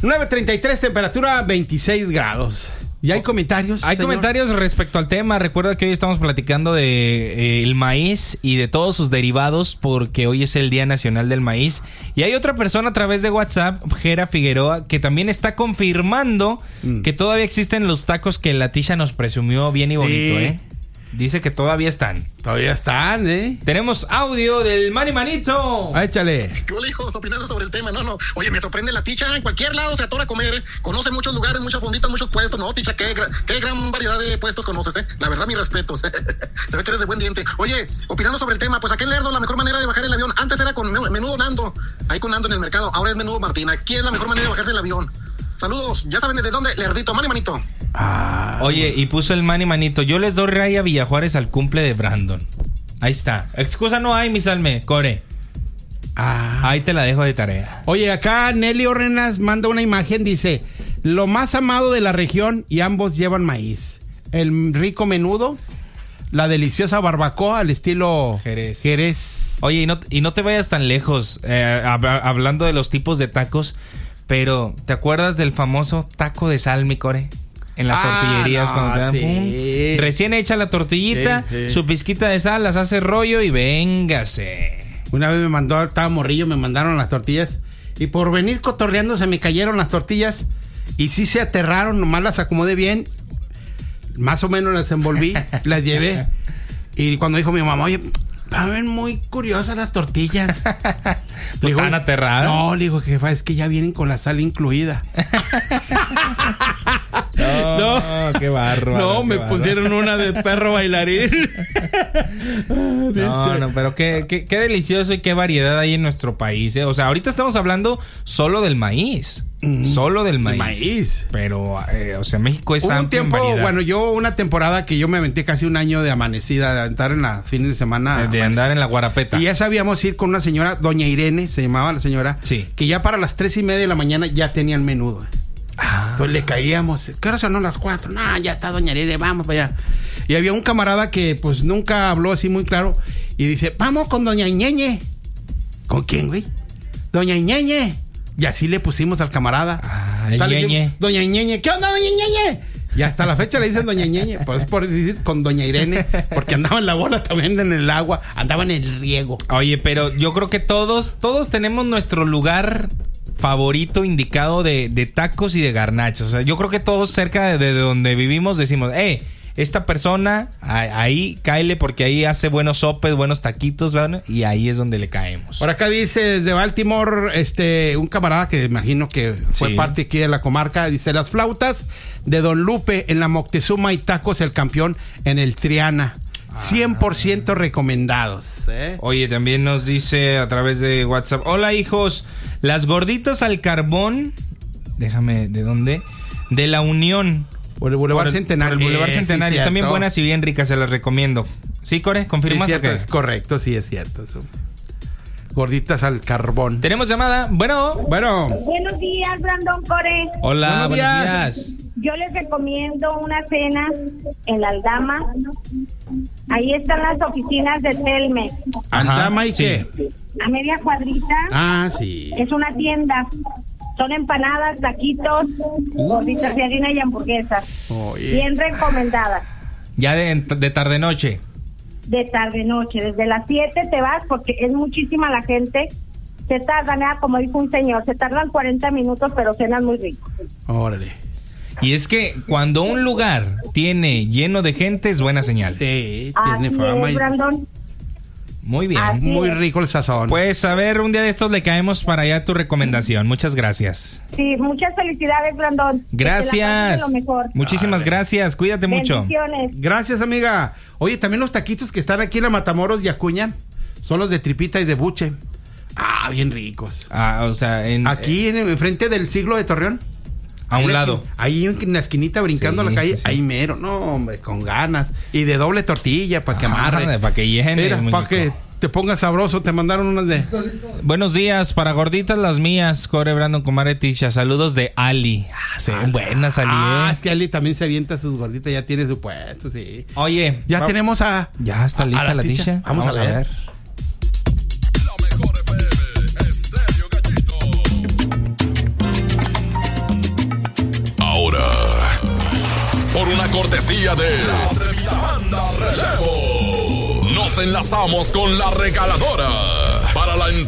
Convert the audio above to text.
9:33, temperatura 26 grados. ¿Y hay comentarios? Hay comentarios respecto al tema. Recuerda que hoy estamos platicando de el maíz y de todos sus derivados, porque hoy es el Día Nacional del Maíz. Y hay otra persona a través de WhatsApp, Jera Figueroa, que también está confirmando que todavía existen los tacos que la Tisha nos presumió bien y bonito, Sí. Dice que todavía están. Todavía están, Tenemos audio del Manny Manito. Échale. ¿Qué hola, hijos? Opinando sobre el tema. No. Oye, me sorprende la Ticha. En cualquier lado se atora a comer. Conoce muchos lugares, muchas fonditas, muchos puestos. No, Ticha, qué gran variedad de puestos conoces, La verdad, mis respetos. Se ve que eres de buen diente. Oye, opinando sobre el tema, pues aquel lerdo, la mejor manera de bajar el avión. Antes era con menudo Nando. Ahí con Nando en el mercado. Ahora es menudo Martina. ¿Quién es la mejor manera de bajarse el avión? Saludos. Ya saben desde dónde. Lerdito, Manny Manito. Oye, y puso el Manny Manito. Yo les doy raya a Villajuárez al cumple de Brandon. Ahí está. Excusa no hay, mi Salme. Core. Ahí te la dejo de tarea. Oye, acá Nelly Orrenas manda una imagen, dice: lo más amado de la región, y ambos llevan maíz. El rico menudo, la deliciosa barbacoa al estilo Jerez. Oye, y no te vayas tan lejos, hablando de los tipos de tacos, pero ¿te acuerdas del famoso taco de sal, mi Core? En las tortillerías, cuando te dan recién hecha la tortillita, su pizquita de sal, las hace rollo y véngase. Una vez estaba morrillo, me mandaron las tortillas, y por venir cotorreando se me cayeron las tortillas, y sí se aterraron, nomás las acomodé bien, más o menos las envolví, las llevé, y cuando dijo mi mamá, oye, estaban muy curiosas las tortillas. Pues ¿están aterradas? No, le digo, jefa, es que ya vienen con la sal incluida. No, qué bárbaro. No, me pusieron una de perro bailarín. No, pero qué delicioso y qué variedad hay en nuestro país, O sea, ahorita estamos hablando solo del maíz. Solo del maíz. Pero, o sea, México es amplio en variedad. Bueno, una temporada que yo me aventé casi un año de amanecida, de andar en los fines de semana. De andar en la guarapeta. Y ya sabíamos ir con una señora, doña Irene, se llamaba la señora. Sí. Que ya para las 3:30 de la mañana ya tenía el menudo. Entonces le caíamos. ¿Qué hora son las 4? No, ya está doña Irene, vamos para allá. Y había un camarada que pues nunca habló así muy claro. Y dice, vamos con doña Ñeñe. ¿Con quién, güey? Doña Ñeñe. Y así le pusimos al camarada. Ñeñe. Doña Ñeñe. ¿Qué onda, doña Ñeñe? Y hasta la fecha le dicen doña Ñeñe. Pues por decir con doña Irene. Porque andaba en la bola también, en el agua. Andaba en el riego. Oye, pero yo creo que todos tenemos nuestro lugar favorito indicado de tacos y de garnachas. O sea, yo creo que todos cerca de donde vivimos decimos, esta persona, ahí cáele porque ahí hace buenos sopes, buenos taquitos, ¿verdad? Y ahí es donde le caemos. Por acá dice desde Baltimore, un camarada que imagino que fue parte aquí de la comarca, dice, las flautas de Don Lupe en la Moctezuma y tacos el campeón en el Triana. 100% recomendados. Oye, también nos dice a través de WhatsApp, hola hijos, las gorditas al carbón, déjame, ¿de dónde? De La Unión. Por el Boulevard Centenario. Por el Boulevard Centenario. Están bien buenas y bien ricas, se las recomiendo. ¿Sí, Core? ¿Confirmas o qué? Es correcto, sí es cierto. Eso. Gorditas al carbón. ¿Tenemos llamada? Bueno. Buenos días, Brandon, Core. Hola, buenos días. Yo les recomiendo una cena en la Aldama. Ahí están las oficinas de Telmex. ¿Aldama y qué? A media cuadrita. Sí. Es una tienda. Son empanadas, taquitos, gorditas de harina y hamburguesas. Bien recomendadas. Ya de tarde-noche. De tarde-noche. Desde las 7 te vas porque es muchísima la gente. Se tardan, como dijo un señor, se tardan 40 minutos, pero cenan muy rico. Órale. Y es que cuando un lugar tiene lleno de gente es buena señal. Sí, tiene fama. Brandon. Muy bien. Muy rico el sazón. Pues a ver, un día de estos le caemos para allá tu recomendación. Muchas gracias. Sí, muchas felicidades, Brandon. Gracias. Lo mejor. Muchísimas gracias. Cuídate mucho. Gracias, amiga. Oye, también los taquitos que están aquí en la Matamoros y Acuña son los de tripita y de buche. Bien ricos. O sea, aquí en frente del Siglo de Torreón. A un lado. Ahí en la esquinita brincando la calle, ahí mero. No, hombre, con ganas. Y de doble tortilla para que amarre. Para que llene. Para que te pongas sabroso. Te mandaron unas de... Buenos días. Para gorditas las mías. Core, Brandon, comadre Tisha. Saludos de Ali. Se ven buenas, Ali. Es que Ali también se avienta sus gorditas. Ya tiene su puesto, sí. Oye. Ya tenemos a... Ya está lista la Tisha. Vamos a ver. por una cortesía de La Atrevida Banda Relevo. Nos enlazamos con la regaladora para la